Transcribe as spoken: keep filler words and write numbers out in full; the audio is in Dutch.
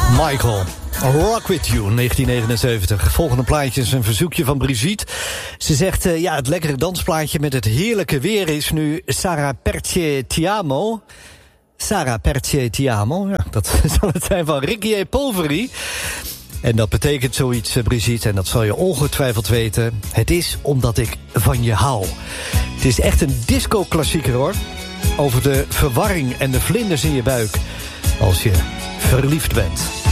Michael, Rock With You, negentien negenenzeventig. Volgende plaatje is een verzoekje van Brigitte. Ze zegt, uh, ja, het lekkere dansplaatje met het heerlijke weer is nu Sarà Perché Ti Amo. Sarà Perché Ti Amo, ja, dat zal het zijn van Ricky E. Polveri. En dat betekent zoiets, Brigitte, en dat zal je ongetwijfeld weten. Het is omdat ik van je hou. Het is echt een disco-klassieker, hoor. Over de verwarring en de vlinders in je buik als je verliefd bent.